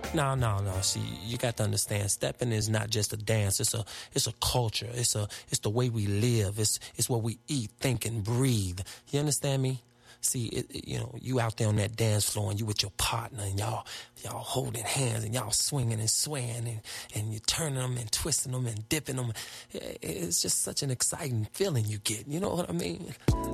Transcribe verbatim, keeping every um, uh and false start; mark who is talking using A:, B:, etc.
A: No, no, no. See, you got to understand, stepping is not just a dance. It's a, it's a culture. It's a, it's the way we live. It's, it's what we eat, think, and breathe. You understand me? See, it, it, you know, you out there on that dance floor and you with your partner and y'all, y'all holding hands and y'all swinging and swaying and, and you turning them and twisting them and dipping them. It's just such an exciting feeling you get. You know what I mean?